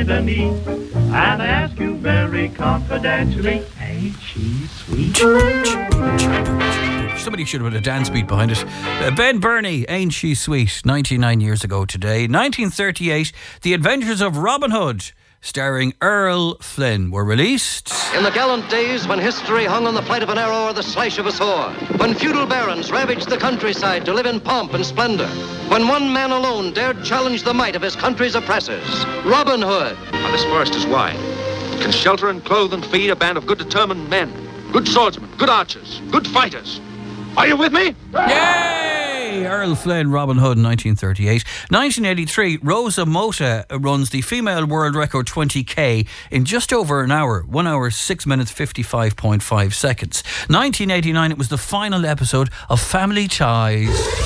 behind her knee. And I ask you very confidentially, ain't she sweet? Somebody should have put a dance beat behind it. Ben Burney, Ain't She Sweet, 99 years ago today. 1938, The Adventures of Robin Hood, starring Errol Flynn, were released. In the gallant days when history hung on the flight of an arrow or the slash of a sword, when feudal barons ravaged the countryside to live in pomp and splendor, when one man alone dared challenge the might of his country's oppressors, Robin Hood. Now, this forest is wide. It can shelter and clothe and feed a band of good determined men, good swordsmen, good archers, good fighters. Are you with me? Yay! Errol Flynn, Robin Hood, 1938. 1983, Rosa Mota runs the female world record 20k in just over an hour. 1 hour, 6 minutes, 55.5 seconds. 1989, it was the final episode of Family Ties.